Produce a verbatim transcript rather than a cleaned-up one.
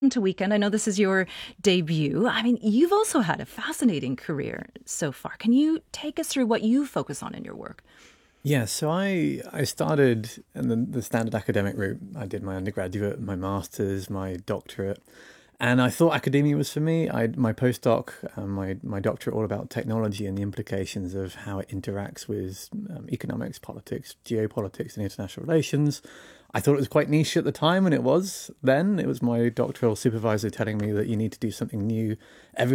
to Weekend. I know this is your debut. I mean, you've also had a fascinating career so far. Can you take us through what you focus on in your work? Yeah, so I I started in the, the standard academic route. I did my undergraduate, my master's, my doctorate, and I thought academia was for me. I my postdoc, um, my my doctorate, all about technology and the implications of how it interacts with um, economics, politics, geopolitics, and international relations. I thought it was quite niche at the time, and it was then. It was my doctoral supervisor telling me that you need to do something new every